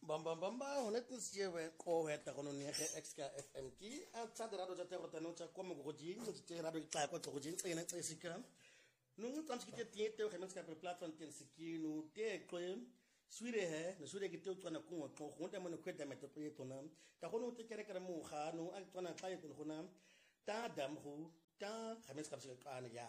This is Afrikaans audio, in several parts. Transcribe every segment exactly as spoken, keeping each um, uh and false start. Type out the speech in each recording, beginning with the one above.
Bamba bamba honetin siwe ko heta kono ne X K F M ki a tsada rado jate ko tanu cha ko mo go ji tse rado tsa ko go ji tse ne tse sika nu ngu tsamski te tie te ko ska per platform ten siki nu te ko suire he no suire ki te tswana ko ko go nta mo ne kweta mete pe tona ta kono te kere kere mo ga no a tswana ka ye ko na ta dam go ta khames ka se ka na ya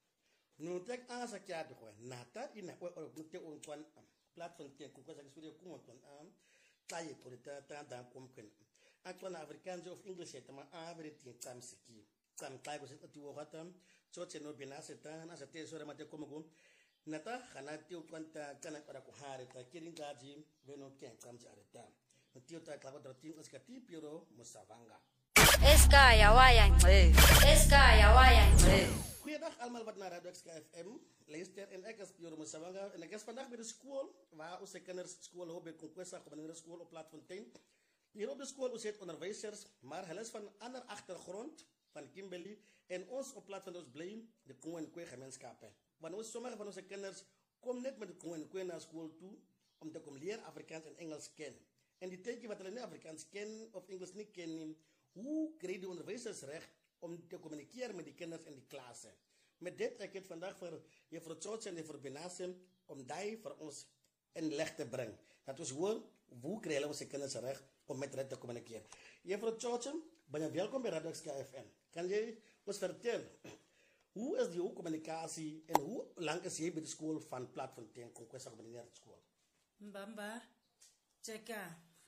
nu te a sa kya de ko na ta ina ko te on twan platform ten ko sa suire ko twan am taye ko ta ta da kom ken atwana afrikaans of english eta ma everything tam siki tam taye ko se ti wo hatam choche no binase ta na sa te sore mate kom go nata khana ti kwanta kana para ko hare ta kirin gaji beno ken tam jare ta ti ta klabo ta tin ska ti piro musavanga eska ya waya ngce eska ya waya ngce goeiedag almal wat na Radio X K F M luister en ek is Piro Musavanga en ek is vandag by die skool waar ons se kinders skool hou by Konkwesa Gemeente Skool op Platfontein. Hier op die skool ons het onderwysers, maar hulle is van ander agtergrond van Kimberley en ons op Platfontein ons bly die Kongo en Kwe gemeenskappe. Want ons sommige van ons kinders kom net met die Kongo en Kwe na skool toe om te kom leer Afrikaans en Engels ken. En die tydjie wat hulle nie Afrikaans ken of Engels nie ken nie, hoe kry die onderwysers reg om te kommunikeer met die kinders in die klasse? Met dit ek het vandag vir juffrou Tsotsi en juffrou Benasem om daai vir ons in lig te bring. Dat ons hoor hoe kry hulle ons se kinders reg om met hulle te kommunikeer. Juffrou Tsotsi, baie welkom by Radio X K F M. Kan jy ons vertel hoe is die kommunikasie en hoe lank is jy by die skool van Platfontein Konkwesa Gemeente Skool? Mbamba, cheka.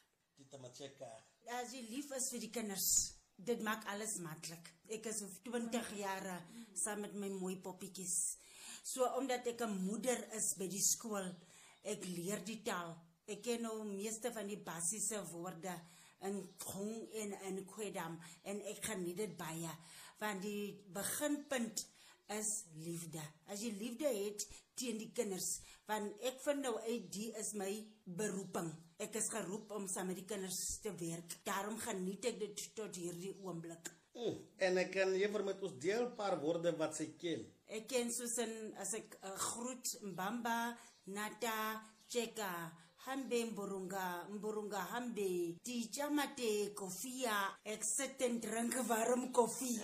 Dit maar cheka. As jy lief is vir die kinders, dit maak alles maklik. Ek is twintig jaar saam met my mooi poppietjies. So omdat ek 'n moeder is by die skool, ek leer die taal. Ek ken nou meeste van die basiese woorde in Gong en in Kwedam en ek geniet dit baie. Want die beginpunt is liefde. As jy liefde het teen die kinders, want ek vind nou uit die is my beroeping. Ek is geroep om saam met die kinders te werk. Daarom geniet ek dit tot hierdie oomblik. Mm, en ek kan jy vir met ons deel paar woorde wat sy ken. Ek ken soos in, as ek uh, groet, Mbamba, Nata, Cheka, Hambe, Mburunga, Mburunga, Hambe, Tija Mate, Kofia, ek sit en drink warm koffie.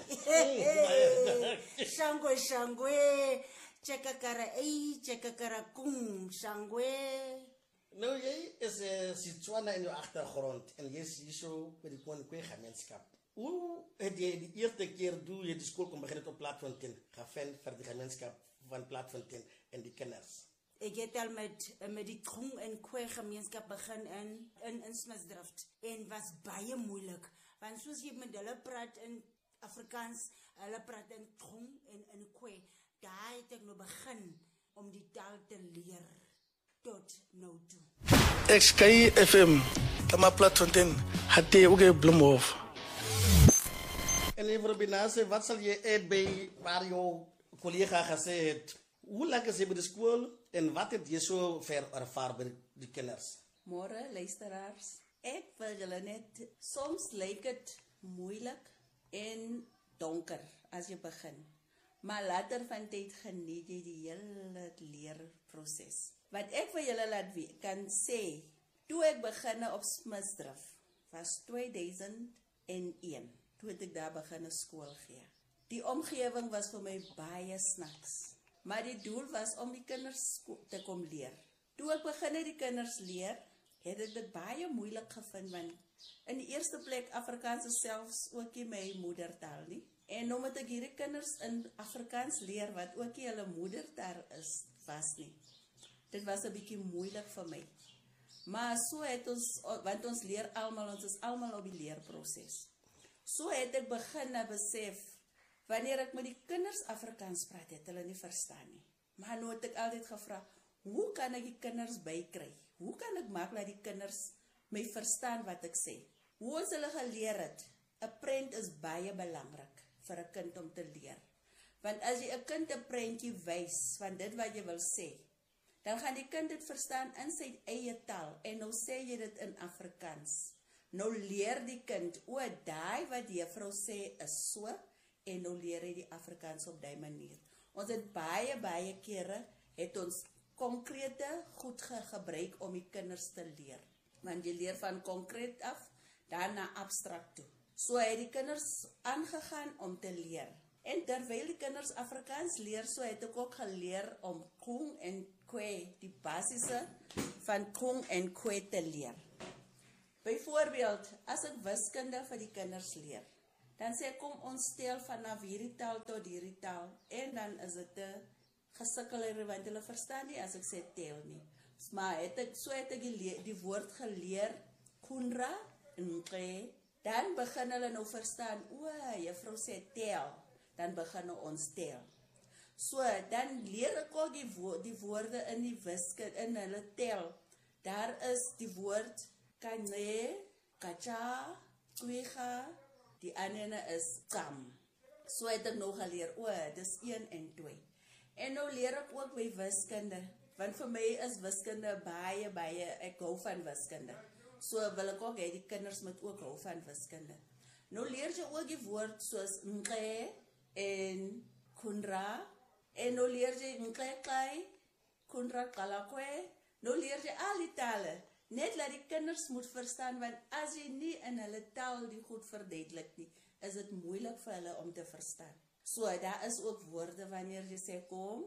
Shangwe, shangwe, Cheka kara ei, Cheka kara kum, shangwe. Nou, jy is uh, Setswana in jou achtergrond en jy is hier so by die Koninkwe gemeenskap. Hoe het jy die eerste keer toe jy die school kon begin het op Platfontein gevind vir die gemeenskap van Platfontein en die kinders? Ek het al met, met die Gong en Kwe gemeenskap begin in, in, in Smisdrift en was baie moeilik, want soos jy met hulle praat in Afrikaans, hulle praat in Gong en in Kwe, daar het ek nou begin om die taal te leer. Tot nou toe. X K F M, kama Platfontein, hati uge Bloemhof. En juffrou Benasem, wat sal jy uit by waar jou collega gesê het? Hoe lang is jy by die skool en wat het jy so ver ervaar by die kinders? Môre luisteraars, ek wil julle net, soms lyk dit moeilik en donker as jy begin. Maar later van tyd geniet jy die hele leerproses. Wat ek vir julle laat weet, kan sê, toe ek beginne op Smisdrift, was twee duisend een, toe het ek daar beginne skool gee. Die omgewing was vir my baie snaks, maar die doel was om die kinders te kom leer. Toe ek beginne die kinders leer, het ek dit baie moeilik gevind, want in die eerste plek Afrikaans is selfs ook nie my moedertaal nie. En nou moet ek hierdie kinders in Afrikaans leer, wat ook nie hulle moedertaal is, was nie. Dit was 'n bietjie moeilik vir my. Maar so het ons, want ons leer almal, ons is almal op die leerproses. So het ek begin besef, wanneer ek met die kinders Afrikaans praat, het hulle nie verstaan nie. Maar nou het ek altyd gevra, hoe kan ek die kinders bykry? Hoe kan ek maak dat die kinders my verstaan wat ek sê? Hoe ons hulle geleer het, 'n prent is baie belangrik vir 'n kind om te leer. Want as jy 'n kind 'n prentjie wys van dit wat jy wil sê, dan gaan die kind dit verstaan in sy eie taal, en nou sê jy dit in Afrikaans. Nou leer die kind, o, daai wat juffrou sê is so, en nou leer hy die Afrikaans op die manier. Ons het baie, baie kere, het ons konkrete goed ge gebruik om die kinders te leer. Want jy leer van konkreet af, dan na abstract toe. So het die kinders aangegaan om te leer. En terwyl die kinders Afrikaans leer, so het ek ook geleer om Kung en Kwe, die basisse van Kung en Kwe te leer. Byvoorbeeld, as ek wiskunde vir die kinders leer, dan sê ek kom ons tel vanaf hierdie taal tot hierdie taal, en dan is dit 'n gesukkel, want hulle verstaan nie as ek sê tel nie. Maar het ek, so het ek die, die woord geleer, Kunra, Nkwe, dan begin hulle nou verstaan, o, juffrou sê tel, dan begin ons tel. So, dan leer ek ook die, wo die woorde in die wiskunde, in hulle tel. Daar is die woord Kanye, Kacha, Kwiga, die ander is Kam. So het ek nou geleer, o, dis een en twee. En nou leer ek ook by wiskunde, want vir my is wiskunde baie, baie, ek hou van wiskunde. So wil ek ook hê die kinders moet ook hou van wiskunde. Nou leer jy ook die woord soos Nkwe en Kunra, en nou leer jy Nkwe Kai, Kunra Kalakwe, nou leer jy al die tale. Net laat die kinders moet verstaan, want as jy nie in hulle taal die goed verduidelik nie, is dit moeilik vir hulle om te verstaan. So, daar is ook woorde wanneer jy sê kom,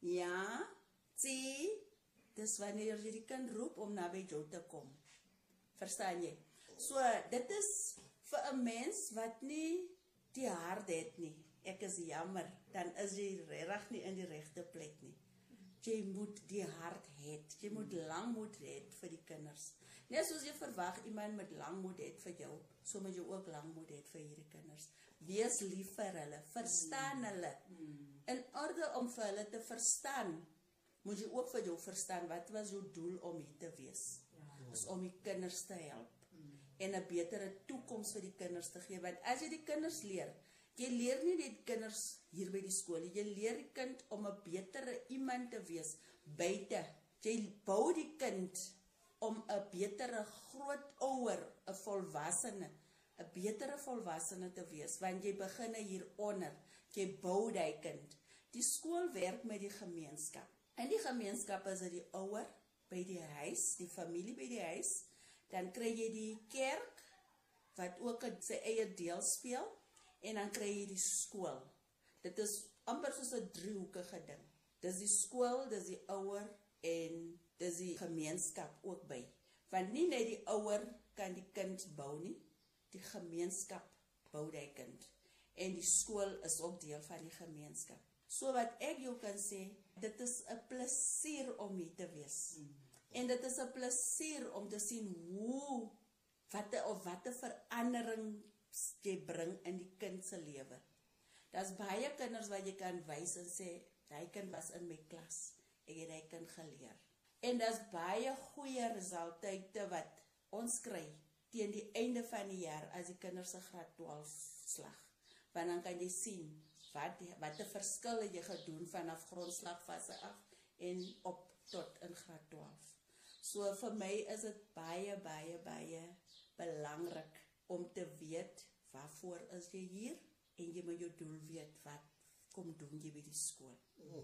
ja, tsi, dis wanneer jy die kind roep om naby jou te kom. Verstaan jy? So, dit is vir 'n mens wat nie die hart het nie. Ek is jammer, dan is jy regtig nie in die regte plek nie. Jy moet die hart hê. Jy moet langmoed hê vir die kinders. Net soos jy verwag iemand met langmoed het vir jou, so moet jy ook langmoed hê vir hierdie kinders. Wees lief vir hulle, verstaan hulle. In orde om vir hulle te verstaan, moet jy ook vir jou verstaan wat was jou doel om hier te wees. Is om die kinders te help en 'n betere toekoms vir die kinders te gee. Want as jy die kinders leer, jy leer nie die kinders hier by die skool, jy leer die kind om 'n betere iemand te wees buite. Jy bou die kind om 'n betere grootouer, 'n volwassene, 'n betere volwassene te wees, want jy begin hieronder. Jy bou die kind. Die skool werk met die gemeenskap. En die gemeenskap is dit die ouer by die huis, die familie by die huis. Dan kry jy die kerk wat ook sy eie deel speel, en dan kry jy die skool. Dit is amper soos 'n driehoekige ding. Dis die skool, dis die ouer en dis die gemeenskap ook by. Want nie net die ouer kan die kind bou nie, die gemeenskap bou die kind. En die skool is ook deel van die gemeenskap. So wat ek jou kan sê, dit is 'n plesier om hier te wees. Mm. En dit is 'n plesier om te sien hoe, wat of wat 'n verandering jy bring in die kind se lewe. Daar's baie kinders wat jy kan wys en sê, hy kind was in my klas, ek het hy kind geleer. En daar's baie goeie resultate wat ons kry teen die einde van die jaar as die kinders se graad twaalf slag. Want dan kan jy sien wat wat 'n verskil het jy gedoen vanaf grondslagfase af en op tot in graad twaalf. So vir my is dit baie baie baie belangrik om te weet waarvoor is jy hier en jy moet jou doel weet wat kom doen jy by die skool. Mm.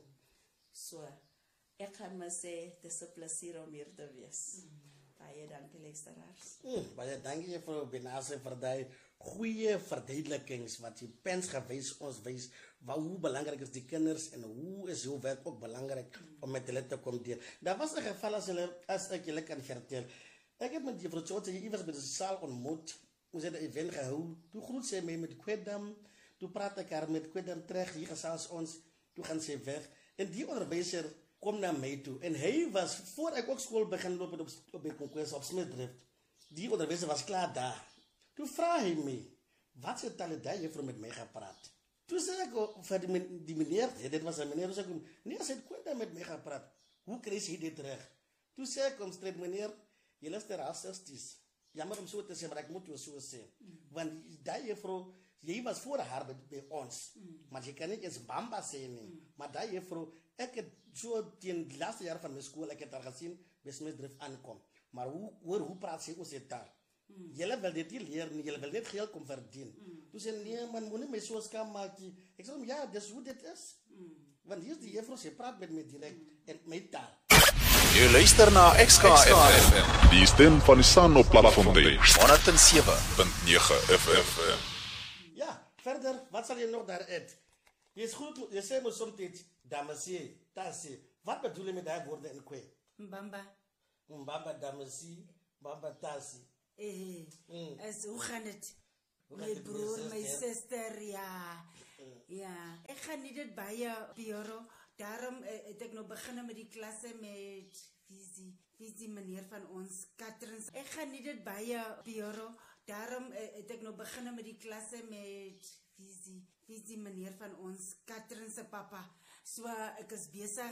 So ek gaan maar sê dis 'n plesier om hier te wees. Mm. Baie dankie luisteraars. Mm, baie dankie juffrou Benase vir daai goeie verduidelikings wat jy pens gewys ons wys wat hoe belangrik is die kinders en hoe is hoe werk ook belangrik mm. om met hulle te kom deel. Daar was 'n geval as hulle as ek julle kan vertel. Ek het met juffrou Tjotse hier iewers by die saal ontmoet. Ons het 'n event gehou. Toe groet sy my met Kwedam. Toe praat ek haar met Kwedam terug. Hier gesels ons. Toe gaan sy weg. En die onderwyser kom na my toe. En hy was voor ek ook skool begin loop op op by Konkwesa op Smithrift. Die onderwyser was klaar daar. Toe vra hy my, wat se taal het jy juffrou met my gepraat? Toe sê ek vir die, die meneer, dit was 'n meneer, sê ek, nee, sy het Kwedam met my gepraat. Hoe kry sy dit terug? Toe sê ek om strep meneer, jy luister rassisties. Jammer om so te sê, maar ek moet jou so sê. Mm. Want daai juffrou, jy was voor haar by, by ons. Mm. Maar jy kan nie eens Bamba sê nie. Mm. Maar daai juffrou, ek het so teen die laaste jaar van my skool, ek het haar gesien, by Smithrift aankom. Maar hoe, hoor, hoe praat sy ons het daar? Mm. Julle wil dit nie leer nie, julle wil net geld kom verdien. Mm. Toe sê, nee man, moet nie my so skam maak nie. Ek sê, ja, dis hoe dit is. Mm. Want hier is die juffrou, sy praat met my direct, mm. en my taal. Jy luister na X K F M. Die stem van die San op Platfontein. honderd en sewe punt nege F M. Ja, verder, wat zal je nog daaruit? Je is goed, je zei me soms dit, damasie, tassie. Wat bedoel je met die woorden in kwe? Mbamba. Mbamba, damasie, mbamba, tassie. Eh, Mm. as, hoe gaan het? Hoe gaat My het met broer, je my zuster? sister, ja. Ja, ek gaan nie dit baie, Piero. Daarom eh, het ek nou beginne met die klasse met visie, visie meneer van ons, Katrins. Ek gaan nie dit baie, Piero. Daarom eh, het ek nou beginne met die klasse met visie, visie meneer van ons, Katrins se papa. So ek is besig